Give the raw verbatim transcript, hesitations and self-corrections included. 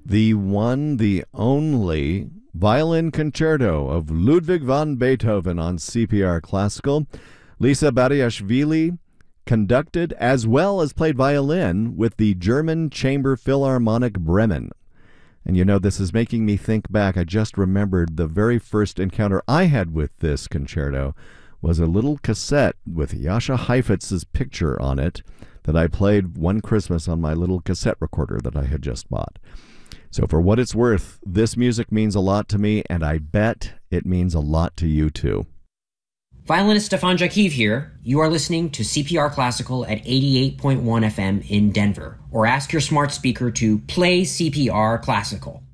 The one, the only violin concerto of Ludwig van Beethoven on C P R Classical. Lisa Bariashvili conducted as well as played violin with the German Chamber Philharmonic Bremen. And you know, this is making me think back. I just remembered the very first encounter I had with this concerto was a little cassette with Jascha Heifetz's picture on it that I played one Christmas on my little cassette recorder that I had just bought. So for what it's worth, this music means a lot to me, and I bet it means a lot to you too. Violinist Stefan Jakiv here. You are listening to C P R Classical at eighty-eight point one F M in Denver. Or ask your smart speaker to play C P R Classical.